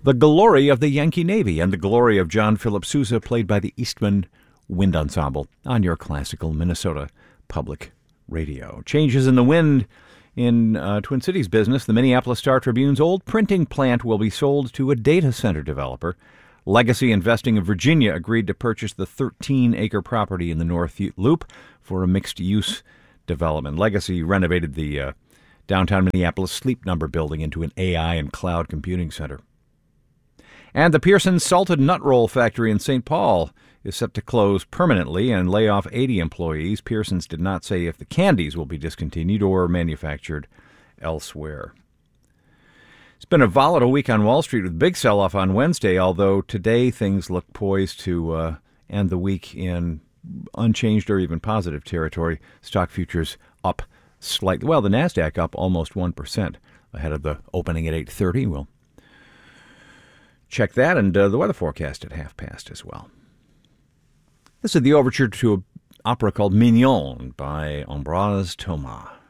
The Glory of the Yankee Navy and the Glory of John Philip Sousa, played by the Eastman Wind Ensemble on your classical Minnesota Public Radio. Changes in the wind in Twin Cities business. The Minneapolis Star-Tribune's old printing plant will be sold to a data center developer. Legacy Investing of Virginia agreed to purchase the 13-acre property in the North Loop for a mixed-use development. Legacy renovated the downtown Minneapolis Sleep Number building into an AI and cloud computing center. And the Pearson Salted Nut Roll factory in St. Paul is set to close permanently and lay off 80 employees. Pearson's did not say if the candies will be discontinued or manufactured elsewhere. It's been a volatile week on Wall Street with big sell-off on Wednesday, although today things look poised to end the week in unchanged or even positive territory. Stock futures up slightly. Well, the NASDAQ up almost 1% ahead of the opening at 8:30. We'll check that and the weather forecast at past as well. This is the overture to an opera called Mignon by Ambroise Thomas.